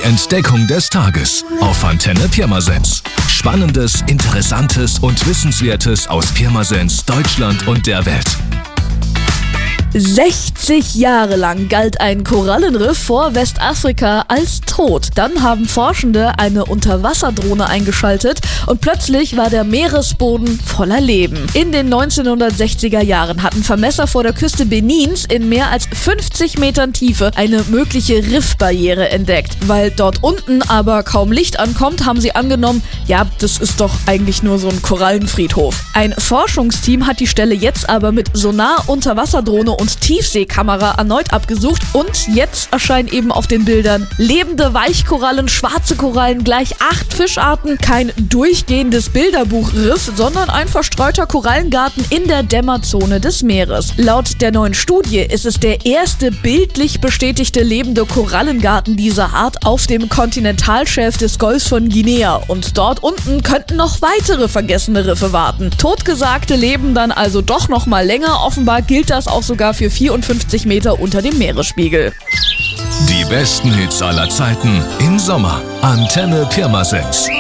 Entdeckung des Tages auf Antenne Pirmasens. Spannendes, Interessantes und Wissenswertes aus Pirmasens, Deutschland und der Welt. 60 Jahre lang galt ein Korallenriff vor Westafrika als tot. Dann haben Forschende eine Unterwasserdrohne eingeschaltet und plötzlich war der Meeresboden voller Leben. In den 1960er Jahren hatten Vermesser vor der Küste Benins in mehr als 50 Metern Tiefe eine mögliche Riffbarriere entdeckt. Weil dort unten aber kaum Licht ankommt, haben sie angenommen, ja, das ist doch eigentlich nur so ein Korallenfriedhof. Ein Forschungsteam hat die Stelle jetzt aber mit Sonar, Unterwasserdrohne und Tiefseekamera erneut abgesucht und jetzt erscheinen eben auf den Bildern lebende Weichkorallen, schwarze Korallen, gleich 8 Fischarten, kein durchgehendes Bilderbuchriff, sondern ein verstreuter Korallengarten in der Dämmerzone des Meeres. Laut der neuen Studie ist es der erste bildlich bestätigte lebende Korallengarten dieser Art auf dem Kontinentalschelf des Golfs von Guinea und dort unten könnten noch weitere vergessene Riffe warten. Totgesagte leben dann also doch noch mal länger, offenbar gilt das auch sogar für 54 Meter unter dem Meeresspiegel. Die besten Hits aller Zeiten im Sommer. Antenne Pirmasens.